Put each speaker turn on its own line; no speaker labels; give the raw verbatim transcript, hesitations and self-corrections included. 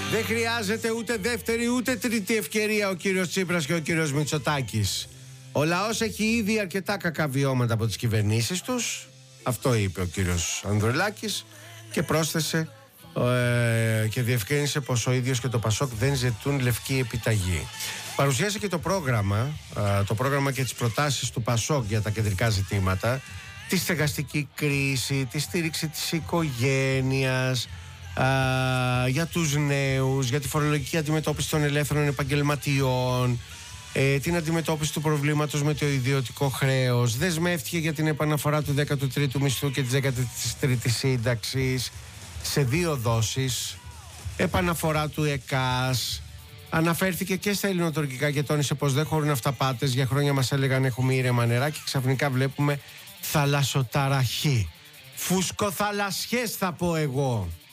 Δεν χρειάζεται ούτε δεύτερη ούτε τρίτη ευκαιρία ο κύριος Τσίπρας και ο κύριος Μητσοτάκης. Ο λαός έχει ήδη αρκετά κακά βιώματα από τις κυβερνήσεις τους. Αυτό είπε ο κύριος Ανδρουλάκης και πρόσθεσε ε, και διευκρίνησε πως ο ίδιος και το Πασόκ δεν ζητούν λευκή επιταγή. Παρουσίασε και το πρόγραμμα, ε, το πρόγραμμα και τις προτάσεις του Πασόκ για τα κεντρικά ζητήματα, τη στεγαστική κρίση, τη στήριξη της οικογένειας, α, για τους νέους, για τη φορολογική αντιμετώπιση των ελεύθερων επαγγελματιών, ε, την αντιμετώπιση του προβλήματος με το ιδιωτικό χρέος. Δεσμεύτηκε για την επαναφορά του δέκατου τρίτου μισθού και της δέκατης τρίτης σύνταξης σε δύο δόσεις, επαναφορά του ΕΚΑΣ. Αναφέρθηκε και στα ελληνοτουρκικά και τόνισε πως δεν χωρούν αυταπάτες. Για χρόνια μας έλεγαν έχουμε ήρεμα νερά και ξαφνικά βλέπουμε θαλασσοταραχή. Φουσκοθαλασσιές θα πω εγώ.